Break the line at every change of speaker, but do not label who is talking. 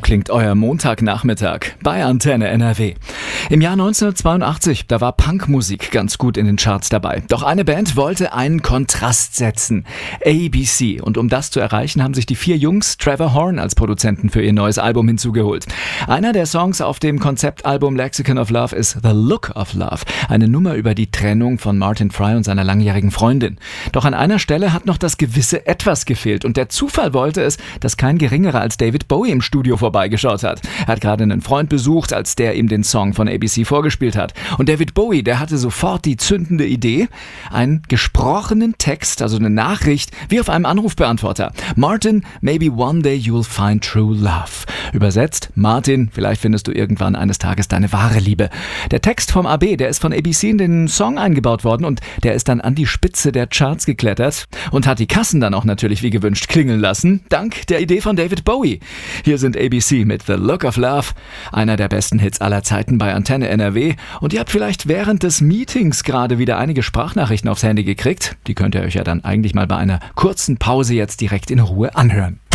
klingt euer Montagnachmittag bei Antenne NRW. Im Jahr 1982, da war Punkmusik ganz gut in den Charts dabei. Doch eine Band wollte einen Kontrast setzen. ABC. Und um das zu erreichen, haben sich die 4 Jungs Trevor Horn als Produzenten für ihr neues Album hinzugeholt. Einer der Songs auf dem Konzeptalbum Lexicon of Love ist The Look of Love. Eine Nummer über die Trennung von Martin Fry und seiner langjährigen Freundin. Doch an einer Stelle hat noch das gewisse Etwas gefehlt. Und der Zufall wollte es, dass kein Geringerer als David Bowie im Studio vorbeigeschaut hat. Er hat gerade einen Freund besucht, als der ihm den Song von ABC vorgespielt hat. Und David Bowie, der hatte sofort die zündende Idee, einen gesprochenen Text, also eine Nachricht, wie auf einem Anrufbeantworter. Martin, maybe one day you'll find true love. Übersetzt, Martin, vielleicht findest du irgendwann eines Tages deine wahre Liebe. Der Text vom AB, der ist von ABC in den Song eingebaut worden und der ist dann an die Spitze der Charts geklettert und hat die Kassen dann auch natürlich wie gewünscht klingeln lassen, dank der Idee von David Bowie. Hier sind ABC mit The Look of Love, einer der besten Hits aller Zeiten bei Antenne NRW. Und ihr habt vielleicht während des Meetings gerade wieder einige Sprachnachrichten aufs Handy gekriegt. Die könnt ihr euch ja dann eigentlich mal bei einer kurzen Pause jetzt direkt in Ruhe anhören.